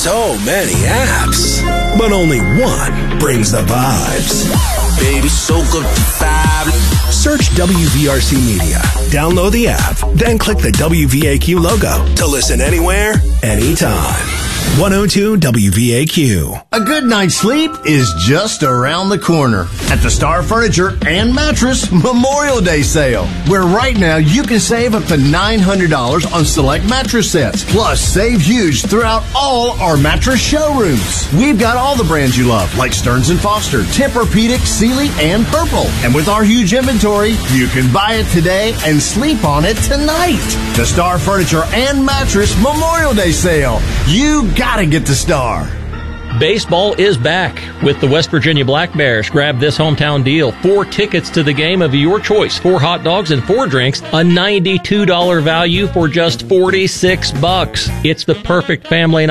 So many apps, but only one brings the vibes. Baby, soak up the vibe. Search WVRC Media. Download the app, then click the WVAQ logo to listen anywhere, anytime. 102 WVAQ. A good night's sleep is just around the corner at the Star Furniture and Mattress Memorial Day Sale, where right now you can save up to $900 on select mattress sets. Plus, save huge throughout all our mattress showrooms. We've got all the brands you love, like Stearns & Foster, Tempur-Pedic, Sealy, and Purple. And with our huge inventory, you can buy it today and sleep on it tonight. The Star Furniture and Mattress Memorial Day Sale. You gotta get the Star. Baseball is back with the West Virginia Black Bears. Grab this hometown deal. 4 tickets to the game of your choice. 4 hot dogs and 4 drinks. A $92 value for just $46. It's the perfect family night.